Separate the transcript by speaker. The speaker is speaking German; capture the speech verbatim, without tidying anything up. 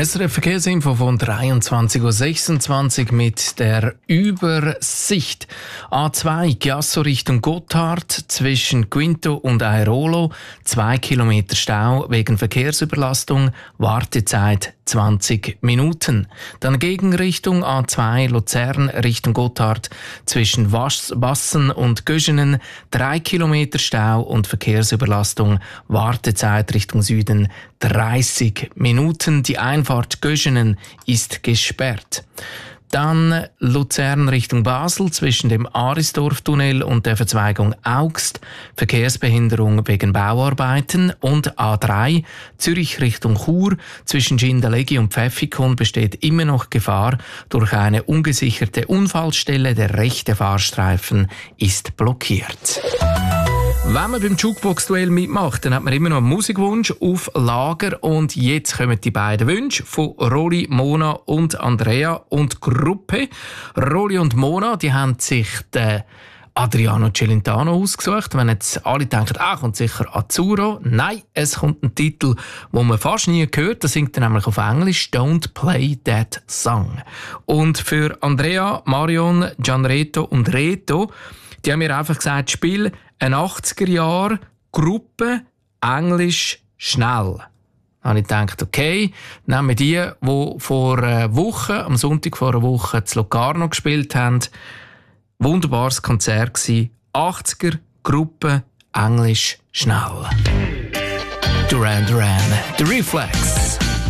Speaker 1: S R F Verkehrsinfo von dreiundzwanzig Uhr sechsundzwanzig mit der Übersicht. A zwei Chiasso Richtung Gotthard zwischen Quinto und Airolo. Zwei Kilometer Stau wegen Verkehrsüberlastung. Wartezeit zwanzig Minuten. Dann Gegenrichtung A zwei Luzern Richtung Gotthard zwischen Wassen und Göschenen. Drei Kilometer Stau und Verkehrsüberlastung. Wartezeit Richtung Süden dreißig Minuten. Die Einfahrt Göschenen ist gesperrt. Dann Luzern Richtung Basel zwischen dem Arisdorf-Tunnel und der Verzweigung Augst. Verkehrsbehinderung wegen Bauarbeiten. Und A drei Zürich Richtung Chur zwischen Schindellegi und Pfäffikon besteht immer noch Gefahr durch eine ungesicherte Unfallstelle. Der rechte Fahrstreifen ist blockiert. Wenn man beim Jukebox-Duell mitmacht, dann hat man immer noch einen Musikwunsch auf Lager. Und jetzt kommen die beiden Wünsche von Roli, Mona und Andrea und Gruppe. Roli und Mona, die haben sich den Adriano Celentano ausgesucht. Wenn jetzt alle denken, ah, kommt sicher Azzurro. Nein, es kommt ein Titel, den man fast nie gehört. Das singt er nämlich auf Englisch. Don't play that song. Und für Andrea, Marion, Gianreto und Reto, die haben mir einfach gesagt, spiel eine achtziger-Jahr-Gruppe, Englisch, schnell. Dann habe ich gedacht, okay, nehmen wir die, die vor einer Woche, am Sonntag vor einer Woche, zu Locarno gespielt haben. Wunderbares Konzert gsi. achtziger-Gruppe, Englisch, schnell. Duran Duran, The Reflex.